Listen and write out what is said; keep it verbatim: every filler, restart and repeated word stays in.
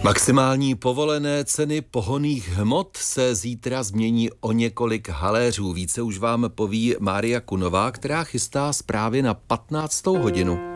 Maximální povolené ceny pohonných hmot se zítra změní o několik haléřů. Více už vám poví Mária Kunová, která chystá zprávy na patnáctou hodinu.